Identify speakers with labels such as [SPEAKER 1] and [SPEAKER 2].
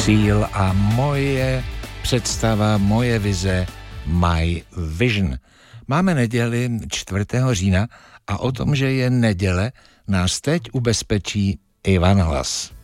[SPEAKER 1] cíl a moje představa, moje vize, my vision. Máme neděli 4. října a o tom, že je neděle, nás teď ubezpečí Ivan Hlas.